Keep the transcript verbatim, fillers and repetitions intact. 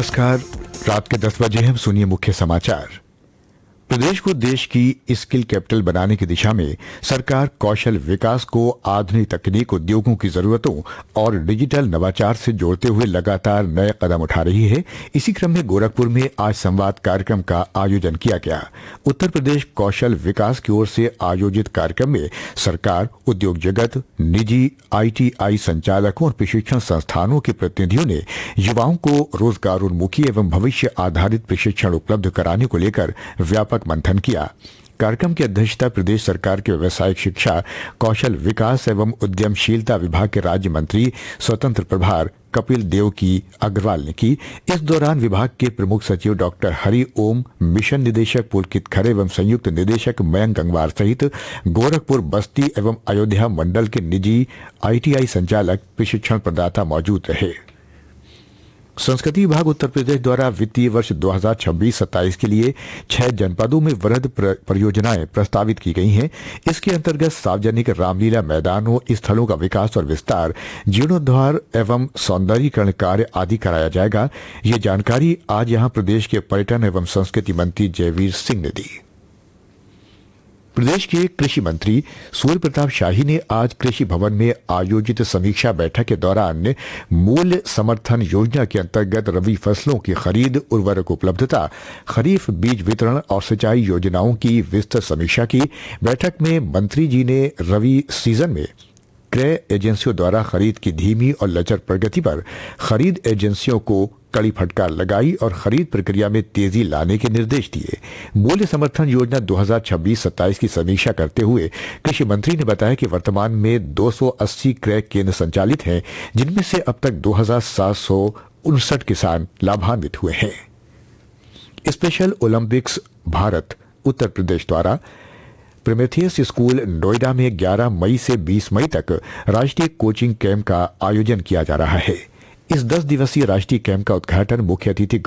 नमस्कार। रात के दस बजे हम सुनिए मुख्य समाचार। प्रदेश को देश की स्किल कैपिटल बनाने की दिशा में सरकार कौशल विकास को आधुनिक तकनीक, उद्योगों की जरूरतों और डिजिटल नवाचार से जोड़ते हुए लगातार नए कदम उठा रही है। इसी क्रम में गोरखपुर में आज संवाद कार्यक्रम का आयोजन किया गया। उत्तर प्रदेश कौशल विकास की ओर से आयोजित कार्यक्रम में सरकार, उद्योग जगत, निजी आईटीआई संचालकों और प्रशिक्षण संस्थानों के प्रतिनिधियों ने युवाओं को रोजगारोन्मुखी एवं भविष्य आधारित प्रशिक्षण उपलब्ध कराने को लेकर व्यापक मंथन किया। कार्यक्रम की अध्यक्षता प्रदेश सरकार के व्यवसायिक शिक्षा, कौशल विकास एवं उद्यमशीलता विभाग के राज्य मंत्री स्वतंत्र प्रभार कपिल देव की अग्रवाल ने की। इस दौरान विभाग के प्रमुख सचिव डॉक्टर हरि ओम, मिशन निदेशक पुलकित खरे एवं संयुक्त निदेशक मयंक गंगवार सहित गोरखपुर, बस्ती एवं अयोध्या मंडल के निजी आईटीआई संचालक, प्रशिक्षण प्रदाता मौजूद रहे। संस्कृति विभाग उत्तर प्रदेश द्वारा वित्तीय वर्ष दो हज़ार छब्बीस सत्ताईस के लिए छह जनपदों में वृहद परियोजनाएं प्रस्तावित की गई हैं। इसके अंतर्गत सार्वजनिक रामलीला मैदानों, स्थलों का विकास और विस्तार, जीर्णोद्धार एवं सौंदर्यीकरण कार्य आदि कराया जाएगा। ये जानकारी आज यहां प्रदेश के पर्यटन एवं संस्कृति मंत्री जयवीर सिंह ने दी। प्रदेश के कृषि मंत्री सूर्य प्रताप शाही ने आज कृषि भवन में आयोजित समीक्षा बैठक के दौरान मूल्य समर्थन योजना के अंतर्गत रबी फसलों की खरीद, उर्वरक उपलब्धता, खरीफ बीज वितरण और सिंचाई योजनाओं की विस्तृत समीक्षा की। बैठक में मंत्री जी ने रबी सीजन में क्रय एजेंसियों द्वारा खरीद की धीमी और लचर प्रगति पर खरीद एजेंसियों को कड़ी फटकार लगाई और खरीद प्रक्रिया में तेजी लाने के निर्देश दिए। मूल्य समर्थन योजना दो हज़ार छब्बीस सत्ताईस की समीक्षा करते हुए कृषि मंत्री ने बताया कि वर्तमान में दो सौ अस्सी क्रय केंद्र संचालित हैं, जिनमें से अब तक दो हज़ार सात सौ उनसठ किसान लाभान्वित हुए हैं। स्पेशल ओलंपिक्स भारत उत्तर प्रदेश द्वारा प्रोमेथियस स्कूल नोएडा में ग्यारह मई से बीस मई तक राष्ट्रीय कोचिंग कैंप का आयोजन किया जा रहा है। इस दस दिवसीय राष्ट्रीय कैंप का उद्घाटन मुख्य अतिथि